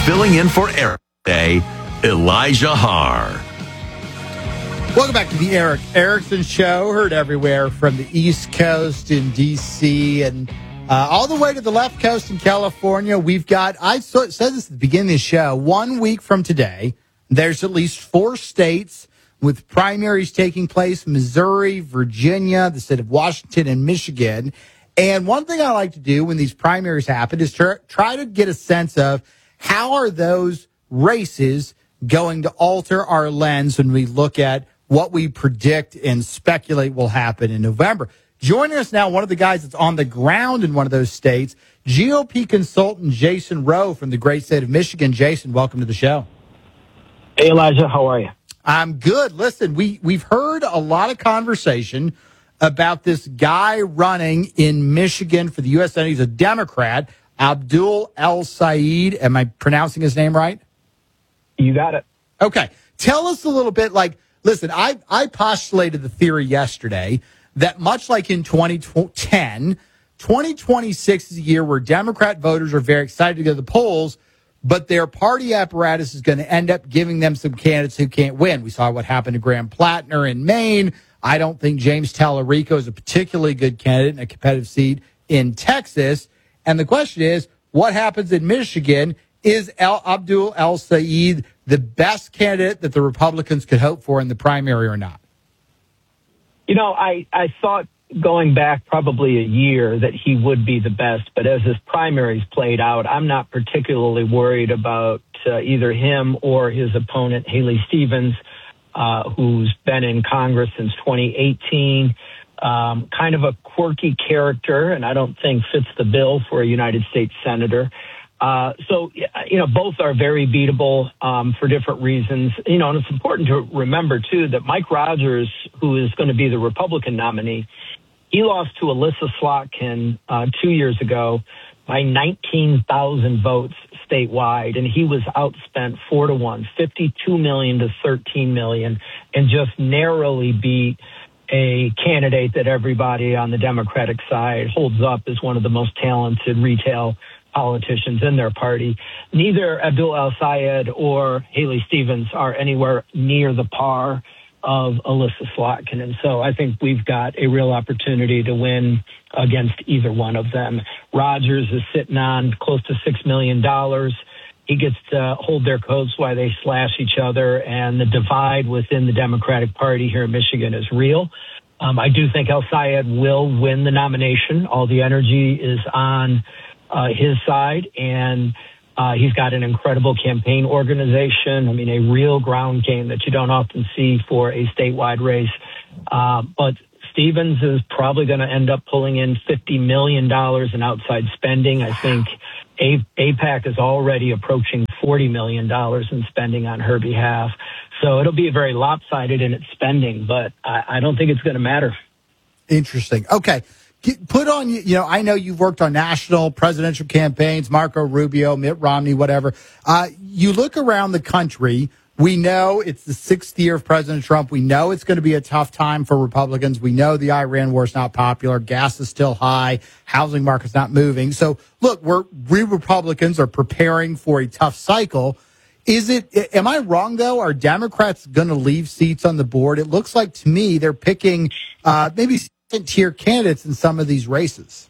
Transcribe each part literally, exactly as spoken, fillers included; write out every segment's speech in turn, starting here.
filling in for Eric today, Elijah Haar. Welcome back to the Eric Erickson Show, heard everywhere from the East Coast in D C and uh, all the way to the left coast in California. We've got, I said this at the beginning of the show, one week from today, there's at least four states with primaries taking place: Missouri, Virginia, the state of Washington, and Michigan. And one thing I like to do when these primaries happen is try, try to get a sense of how are those races going to alter our lens when we look at what we predict and speculate will happen in November. Joining us now, one of the guys that's on the ground in one of those states, G O P consultant Jason Rowe from the great state of Michigan. Jason, welcome to the show. Hey, Elijah, how are you? I'm good. Listen, we, we've heard a lot of conversation about this guy running in Michigan for the U S Senate. He's a Democrat, Abdul El-Sayed. Am I pronouncing his name right? You got it. Okay. Tell us a little bit, like, listen, I, I postulated the theory yesterday that much like in twenty ten, twenty twenty-six is a year where Democrat voters are very excited to go to the polls, but their party apparatus is going to end up giving them some candidates who can't win. We saw what happened to Graham Plattner in Maine. I don't think James Tallarico is a particularly good candidate in a competitive seat in Texas. And the question is, what happens in Michigan? Is El Abdul El-Sayed the best candidate that the Republicans could hope for in the primary or not? You know, I, I thought going back probably a year that he would be the best, but as his primaries played out, I'm not particularly worried about uh, either him or his opponent, Haley Stevens, uh, who's been in Congress since twenty eighteen. Um, kind of a quirky character, and I don't think fits the bill for a United States senator. Uh, so, you know, both are very beatable um, for different reasons. You know, and it's important to remember, too, that Mike Rogers, who is going to be the Republican nominee, he lost to Alyssa Slotkin uh, two years ago by nineteen thousand votes statewide, and he was outspent four to one, fifty-two million to thirteen million, and just narrowly beat a candidate that everybody on the Democratic side holds up as one of the most talented retail politicians in their party. Neither Abdul El-Sayed or Haley Stevens are anywhere near the par of Alyssa Slotkin. And so I think we've got a real opportunity to win against either one of them. Rogers is sitting on close to six million dollars. He gets to hold their coats while they slash each other, and the divide within the Democratic Party here in Michigan is real. Um, I do think El-Sayed will win the nomination. All the energy is on uh, his side, and uh, he's got an incredible campaign organization. I mean, a real ground game that you don't often see for a statewide race. Uh, but Stevens is probably going to end up pulling in fifty million dollars in outside spending. I think A- AIPAC is already approaching forty million dollars in spending on her behalf. So it'll be very lopsided in its spending, but I, I don't think it's going to matter. Interesting. Okay. Get, put on, you know, I know you've worked on national presidential campaigns, Marco Rubio, Mitt Romney, whatever. Uh, you look around the country. We know it's the sixth year of President Trump. We know it's going to be a tough time for Republicans. We know the Iran war is not popular. Gas is still high. Housing market's not moving. So, look, we're, we Republicans are preparing for a tough cycle. Is it, am I wrong, though? Are Democrats going to leave seats on the board? It looks like to me they're picking uh, maybe second-tier candidates in some of these races.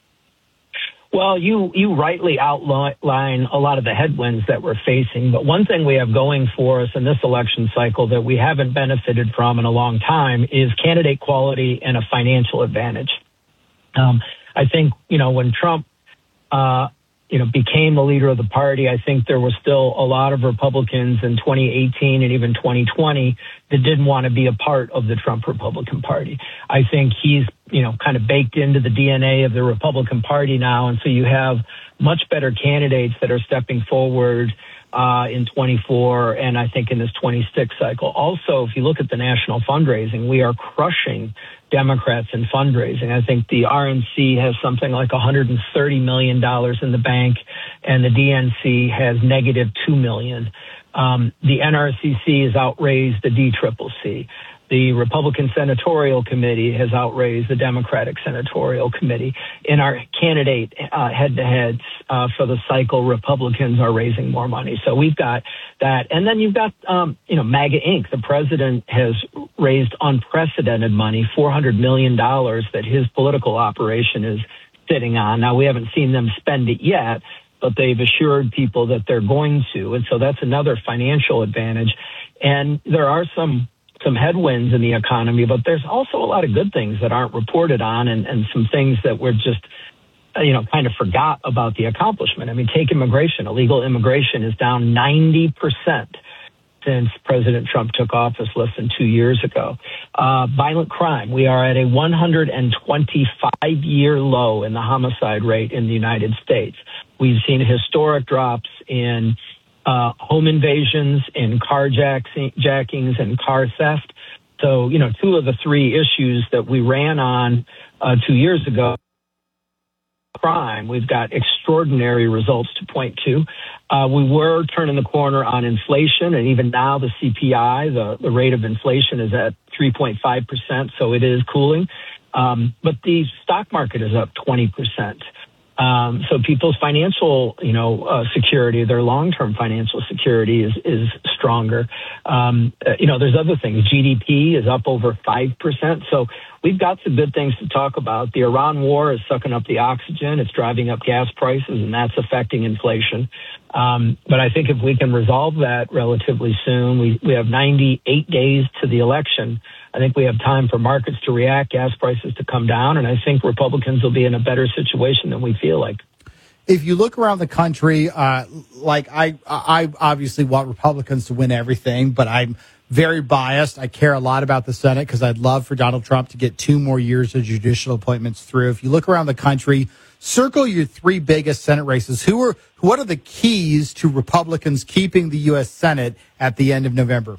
Well, you, you rightly outline a lot of the headwinds that we're facing. But one thing we have going for us in this election cycle that we haven't benefited from in a long time is candidate quality and a financial advantage. Um, I think, you know, when Trump, uh, you know, became the leader of the party, I think there was still a lot of Republicans in twenty eighteen and even twenty twenty that didn't want to be a part of the Trump Republican Party. I think he's, you know, kind of baked into the D N A of the Republican Party now. And so you have much better candidates that are stepping forward uh, in twenty-four and I think in this twenty-six cycle. Also, if you look at the national fundraising, we are crushing Democrats in fundraising. I think the R N C has something like one hundred thirty million dollars in the bank, and the D N C has negative two million dollars. Um, the N R C C has outraised the D C C C. The Republican Senatorial Committee has outraised the Democratic Senatorial Committee. In our candidate uh, head-to-heads uh, for the cycle, Republicans are raising more money. So we've got that. And then you've got, um, you know, MAGA Incorporated. The president has raised unprecedented money, four hundred million dollars that his political operation is sitting on. Now, we haven't seen them spend it yet, but they've assured people that they're going to. And so that's another financial advantage. And there are some some headwinds in the economy, but there's also a lot of good things that aren't reported on, and, and some things that we're just, you know, kind of forgot about the accomplishment. I mean, take immigration. Illegal immigration is down ninety percent since President Trump took office less than two years ago. Uh, violent crime. We are at a one hundred twenty-five year low in the homicide rate in the United States. We've seen historic drops in Uh, home invasions, in carjackings, and car theft. So, you know, two of the three issues that we ran on uh, two years ago, crime, we've got extraordinary results to point to. Uh, we were turning the corner on inflation, and even now the C P I, the, the rate of inflation is at three point five percent, so it is cooling. Um, but the stock market is up twenty percent. Um, so people's financial, you know, uh, security, their long-term financial security is, is stronger. Um, uh, you know, there's other things. G D P is up over five percent. So we've got some good things to talk about. The Iran war is sucking up the oxygen. It's driving up gas prices, and that's affecting inflation. Um, but I think if we can resolve that relatively soon, we, we have ninety-eight days to the election. I think we have time for markets to react, gas prices to come down, and I think Republicans will be in a better situation than we feel like. If you look around the country, uh, like I, I obviously want Republicans to win everything, but I'm very biased. I care a lot about the Senate because I'd love for Donald Trump to get two more years of judicial appointments through. If you look around the country, circle your three biggest Senate races. Who are, what are the keys to Republicans keeping the U S Senate at the end of November?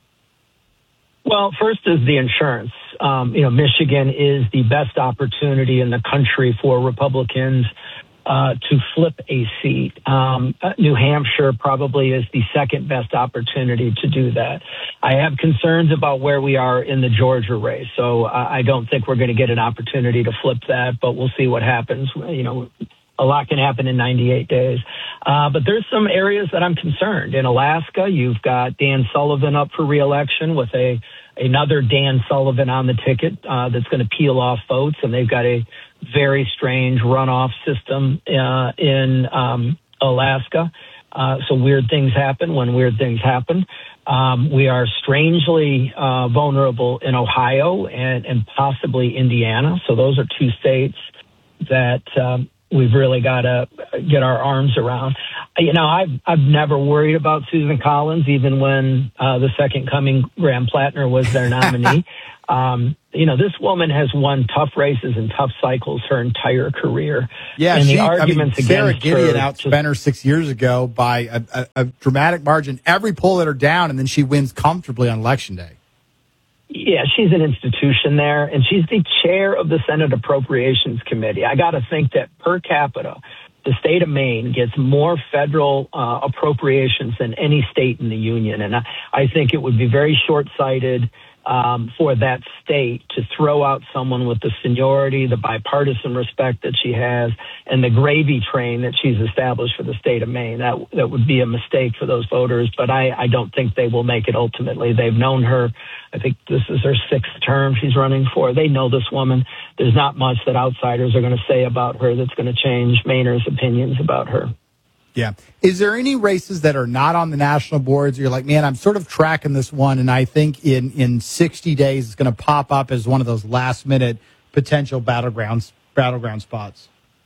Well, first is the insurance. Um, you know, Michigan is the best opportunity in the country for Republicans uh, to flip a seat. Um, uh, New Hampshire probably is the second best opportunity to do that. I have concerns about where we are in the Georgia race, so uh, I don't think we're going to get an opportunity to flip that, but we'll see what happens. You know, a lot can happen in ninety-eight days. Uh, but there's some areas that I'm concerned. In Alaska, you've got Dan Sullivan up for re-election with a another Dan Sullivan on the ticket uh, that's going to peel off votes, and they've got a very strange runoff system uh, in um, Alaska. Uh, so weird things happen when weird things happen. Um, we are strangely uh, vulnerable in Ohio and, and possibly Indiana. So those are two states that um, we've really got to get our arms around. You know, I've I've never worried about Susan Collins, even when uh, the second coming Graham Plattner was their nominee. um, you know, this woman has won tough races and tough cycles her entire career. Yeah, and she, the arguments I mean, Sarah against Gideon her outspent just, her six years ago by a, a, a dramatic margin. Every poll let her down, and then she wins comfortably on Election Day. Yeah, she's an institution there, and she's the chair of the Senate Appropriations Committee. I got to think that per capita, the state of Maine gets more federal uh, appropriations than any state in the union. And I, I think it would be very short-sighted um, for that state to throw out someone with the seniority, the bipartisan respect that she has, and the gravy train that she's established for the state of Maine. That that would be a mistake for those voters, but I, I don't think they will make it ultimately. They've known her. I think this is her sixth term she's running for. They know this woman. There's not much that outsiders are going to say about her that's going to change Mainers' opinions about her. Yeah. Is there any races that are not on the national boards? You're like, man, I'm sort of tracking this one, and I think in, in sixty days it's going to pop up as one of those last minute potential battlegrounds battleground spots.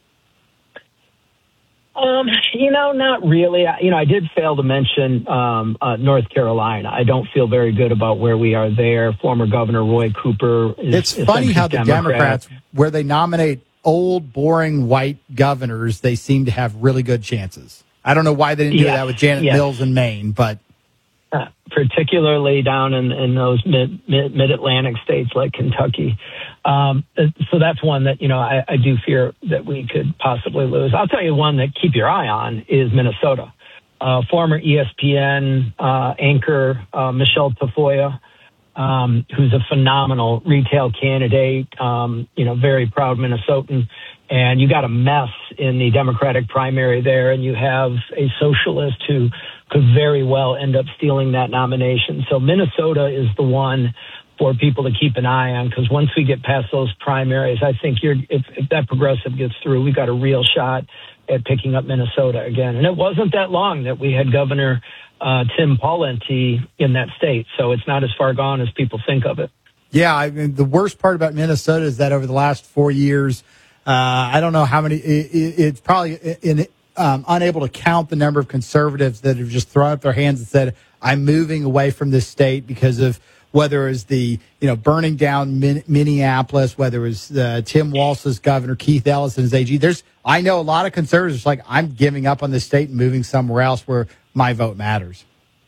Um, you know, not really. I, you know, I did fail to mention um, uh, North Carolina. I don't feel very good about where we are there. Former Governor Roy Cooper is It's funny how the Democrat. Democrats, where they nominate old, boring white governors, they seem to have really good chances. I don't know why they didn't do yeah. that with Janet yeah. Mills in Maine, but uh, particularly down in, in those mid, mid mid Atlantic states like Kentucky. Um, so that's one that you know I, I do fear that we could possibly lose. I'll tell you one that keep your eye on is Minnesota. Uh, former E S P N uh, anchor uh, Michelle Tafoya um, who's a phenomenal retail candidate, um, you know, very proud Minnesotan. And you got a mess in the Democratic primary there, and you have a socialist who could very well end up stealing that nomination. So Minnesota is the one for people to keep an eye on, because once we get past those primaries, I think you're, if, if that progressive gets through, we got a real shot at picking up Minnesota again. And it wasn't that long that we had Governor uh, Tim Pawlenty in that state, so it's not as far gone as people think of it. Yeah, I mean, the worst part about Minnesota is that over the last four years, uh, I don't know how many, it, it, it's probably in, um, unable to count the number of conservatives that have just thrown up their hands and said, I'm moving away from this state because of whether it was the, you know, burning down Min- Minneapolis, whether it was uh, Tim Walz's governor, Keith Ellison's A G. There's, I know a lot of conservatives like, I'm giving up on this state and moving somewhere else where my vote matters.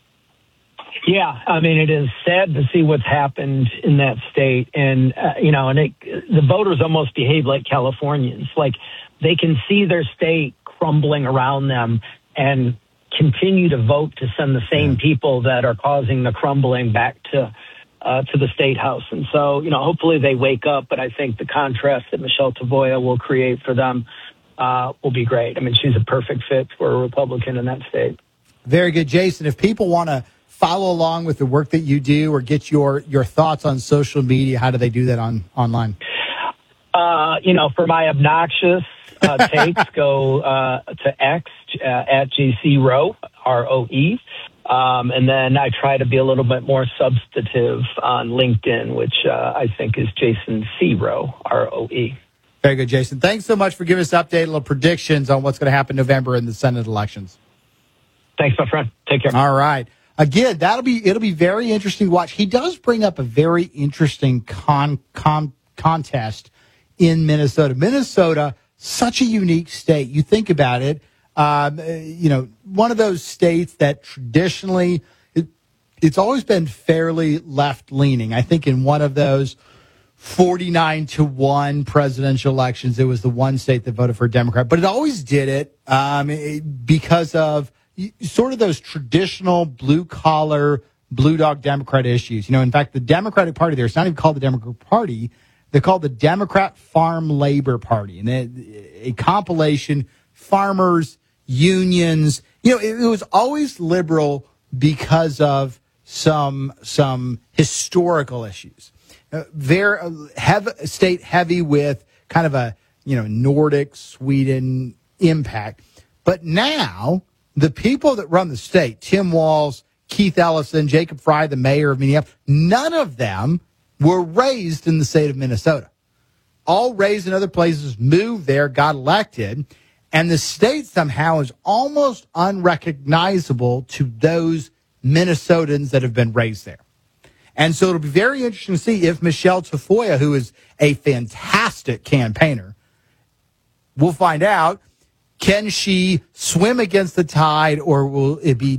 Yeah, I mean, it is sad to see what's happened in that state. And, uh, you know, and it, the voters almost behave like Californians. Like, they can see their state crumbling around them and continue to vote to send the same people that are causing the crumbling back to uh, to the state house. And so, you know, hopefully they wake up. But I think the contrast that Michelle Tavoya will create for them uh, will be great. I mean, she's a perfect fit for a Republican in that state. Very good, Jason. If people want to follow along with the work that you do or get your, your thoughts on social media, how do they do that on online? Uh, you know, for my obnoxious uh, takes, go uh, to X uh, at J C Rowe, R O E. Um, and then I try to be a little bit more substantive on LinkedIn, which uh, I think is Jason C. Rowe, R O E. Very good, Jason. Thanks so much for giving us updated little predictions on what's going to happen in November in the Senate elections. Thanks, my friend. Take care. All right. Again, that'll be it'll be very interesting to watch. He does bring up a very interesting con, con contest in Minnesota. Minnesota, such a unique state. You think about it. Um, you know, one of those states that traditionally it, it's always been fairly left leaning. I think in one of those forty-nine to one presidential elections, it was the one state that voted for a Democrat, but it always did it, um, it because of sort of those traditional blue collar, blue dog Democrat issues. You know, in fact, the Democratic Party there, it's not even called the Democratic Party. They're called the Democrat Farm Labor Party, and it, a compilation, farmers, unions. You know, it, it was always liberal because of some some historical issues. Uh, very uh, heavy, state heavy with kind of a, you know, Nordic Sweden impact. But now the people that run the state, Tim Walz, Keith Ellison, Jacob Frey, the mayor of Minneapolis, none of them were raised in the state of Minnesota. All raised in other places, moved there, got elected, and the state somehow is almost unrecognizable to those Minnesotans that have been raised there. And so it'll be very interesting to see if Michelle Tafoya, who is a fantastic campaigner, we'll find out, can she swim against the tide, or will it be